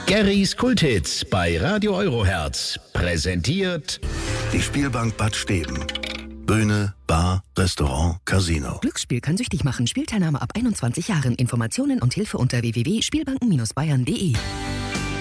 Garys Kulthits bei Radio Eurohertz. Präsentiert die Spielbank Bad Steben. Bühne, Bar, Restaurant, Casino. Glücksspiel kann süchtig machen. Spielteilnahme ab 21 Jahren. Informationen und Hilfe unter www.spielbanken-bayern.de.